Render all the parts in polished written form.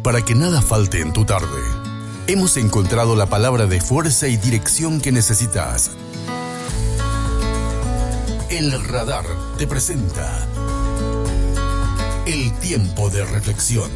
para que nada falte en tu tarde. Hemos encontrado la palabra de fuerza y dirección que necesitas. El Radar te presenta el tiempo de reflexión.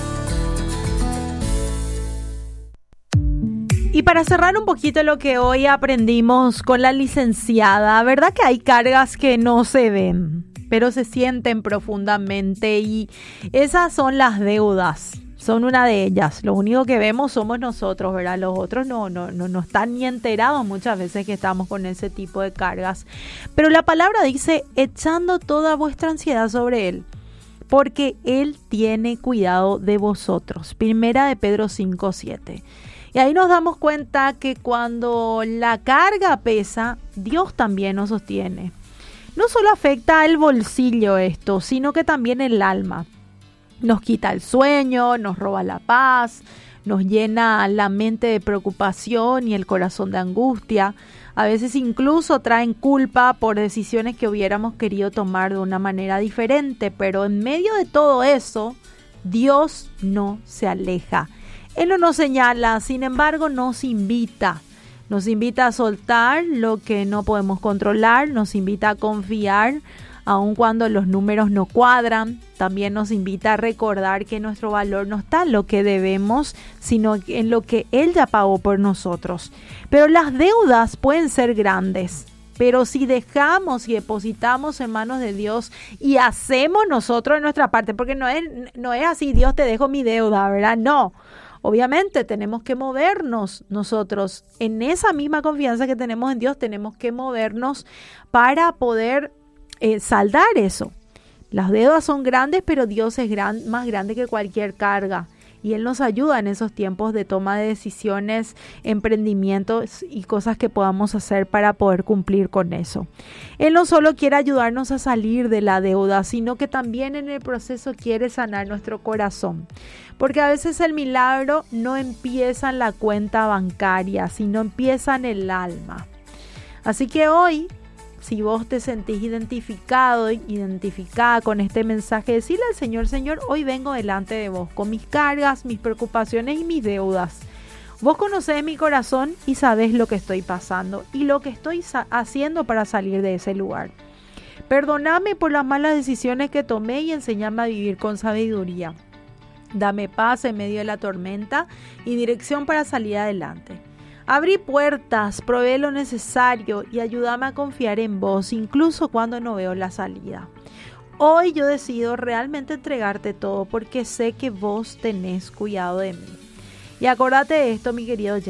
Y para cerrar un poquito lo que hoy aprendimos con la licenciada, ¿verdad que hay cargas que no se ven, pero se sienten profundamente? Y esas son las deudas, son una de ellas. Lo único que vemos somos nosotros, ¿verdad? Los otros no están ni enterados muchas veces que estamos con ese tipo de cargas. Pero la palabra dice, echando toda vuestra ansiedad sobre Él, porque Él tiene cuidado de vosotros. Primera de Pedro 5:7. Y ahí nos damos cuenta que cuando la carga pesa, Dios también nos sostiene. No solo afecta al bolsillo esto, sino que también el alma. Nos quita el sueño, nos roba la paz, nos llena la mente de preocupación y el corazón de angustia. A veces incluso traen culpa por decisiones que hubiéramos querido tomar de una manera diferente, pero en medio de todo eso, Dios no se aleja. Él no nos señala, sin embargo nos invita a soltar lo que no podemos controlar, nos invita a confiar aun cuando los números no cuadran. También nos invita a recordar que nuestro valor no está en lo que debemos, sino en lo que Él ya pagó por nosotros. Pero las deudas pueden ser grandes, pero si dejamos y depositamos en manos de Dios y hacemos nosotros nuestra parte, porque no es así, Dios te dejo mi deuda, ¿verdad? No. Obviamente tenemos que movernos nosotros en esa misma confianza que tenemos en Dios, tenemos que movernos para poder saldar eso. Las deudas son grandes, pero Dios es más grande que cualquier carga y Él nos ayuda en esos tiempos de toma de decisiones, emprendimientos y cosas que podamos hacer para poder cumplir con eso. Él no solo quiere ayudarnos a salir de la deuda, sino que también en el proceso quiere sanar nuestro corazón. Porque a veces el milagro no empieza en la cuenta bancaria, sino empieza en el alma. Así que hoy, si vos te sentís identificada con este mensaje, decirle al Señor, Señor, hoy vengo delante de vos con mis cargas, mis preocupaciones y mis deudas. Vos conocés mi corazón y sabés lo que estoy pasando y lo que estoy haciendo para salir de ese lugar. Perdóname por las malas decisiones que tomé y enséñame a vivir con sabiduría. Dame paz en medio de la tormenta y dirección para salir adelante. Abrí puertas, provee lo necesario y ayúdame a confiar en vos, incluso cuando no veo la salida. Hoy yo decido realmente entregarte todo porque sé que vos tenés cuidado de mí. Y acordate de esto, mi querido oyente.